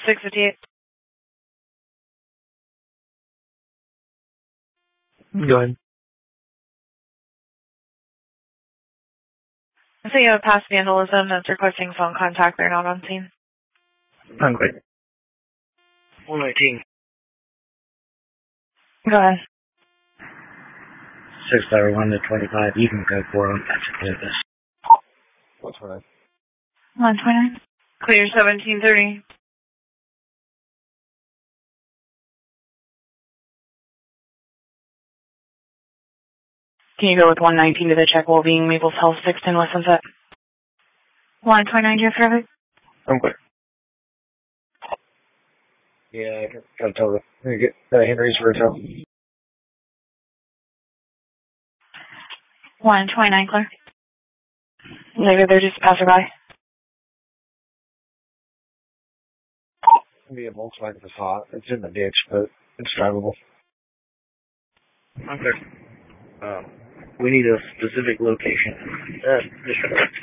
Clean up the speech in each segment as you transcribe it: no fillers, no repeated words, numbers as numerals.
658. Go ahead. So you have past vandalism that's requesting phone contact. They're not on scene. I'm good. 119. Go ahead. 651 to 25. You can go for them. That's a this. What's her name? 129. Clear 1730. Can you go with 119 to the check well-being Maples Health 610 West Sunset? 129 to your traffic. I'm good. Yeah, I gotta tell her. Get Henry's for a tow. 129, Claire. Maybe they're just passerby. Maybe a Volkswagen Passat. It's in the ditch, but it's drivable. Okay. We need a specific location. District.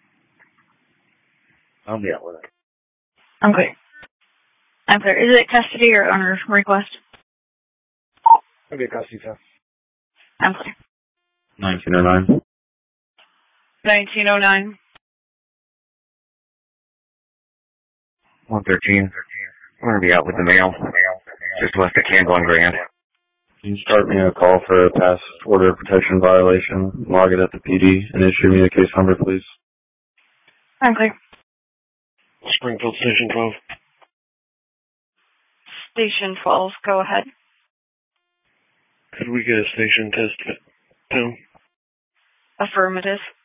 I'll be out with it. Okay. I'm clear. Is it custody or owner request? Maybe a custody tow. I'm clear. 1909. 1909. 113. I'm going to be out with the mail. Just west of Campbell and Grand. Can you start me a call for a past order of protection violation, log it at the PD, and issue me a case number, please? I'm clear. Springfield Station 12. Station 12. Go ahead. Could we get a station test too? Affirmative.